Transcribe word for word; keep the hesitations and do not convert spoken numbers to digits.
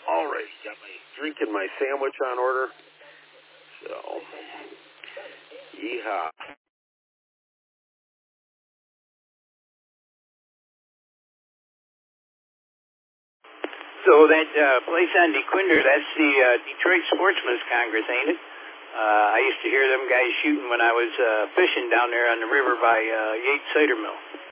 All right, got my drink and my sandwich on order. So, yeehaw. So that uh, place on DeQuinder, that's the uh, Detroit Sportsman's Congress, ain't it? Uh, I used to hear them guys shooting when I was uh, fishing down there on the river by uh, Yates Cider Mill.